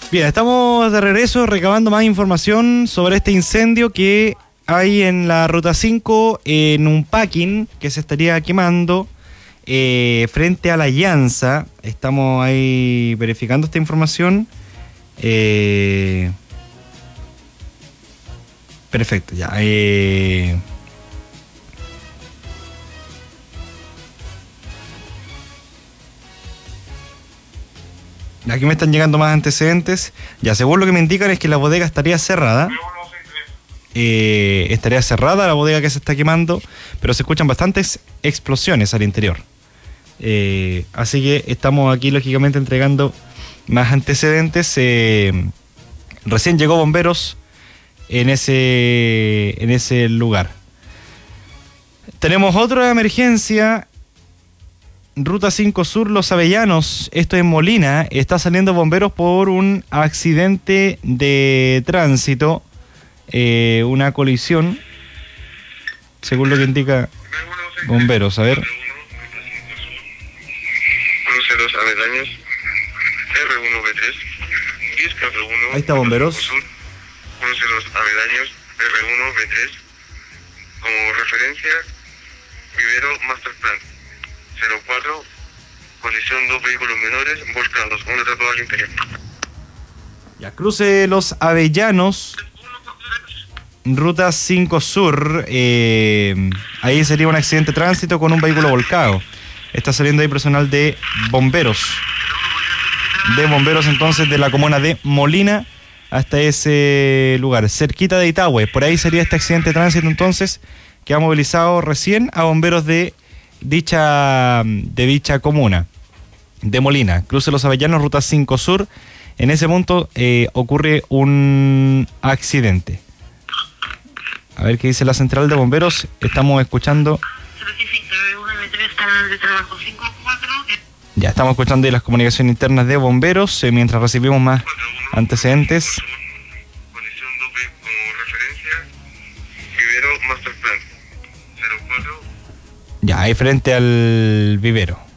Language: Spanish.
Bien, estamos de regreso recabando más información sobre este incendio que hay en la Ruta 5, en un packing que se estaría quemando frente a la Llanza. Estamos ahí verificando esta información. Perfecto, ya. Aquí me están llegando más antecedentes. Ya, según lo que me indican es que la bodega estaría cerrada. Estaría cerrada la bodega que se está quemando, pero se escuchan bastantes explosiones al interior. Así que estamos aquí lógicamente entregando más antecedentes. Recién llegó bomberos en ese lugar. Tenemos otra emergencia. Ruta 5 Sur, Los Avellanos, esto es Molina. Está saliendo bomberos por un accidente de tránsito, una colisión, según lo que indica bomberos. A ver. Cruce Los Avellanos, R1B3, Vizca R1. Ahí está bomberos. Cruce Los Avellanos, R1B3. Como referencia, Vivero Master Plan. 04, colisión, 2 vehículos menores volcados, uno atrapado al interior. Ya, cruce Los Avellanos, Ruta 5 Sur, ahí sería un accidente de tránsito con un vehículo volcado. Está saliendo ahí personal de bomberos. Entonces de la comuna de Molina hasta ese lugar, cerquita de Itahue. Por ahí sería este accidente de tránsito entonces, que ha movilizado recién a bomberos de dicha comuna de Molina. Cruce Los Avellanos, Ruta 5 Sur. En ese punto ocurre un accidente. A ver qué dice la central de bomberos. Estamos escuchando. Ya estamos escuchando ahí las comunicaciones internas de bomberos mientras recibimos más antecedentes. Colisión, 2 como referencia, Vivero Master Plan. 04. Ya, ahí frente al vivero.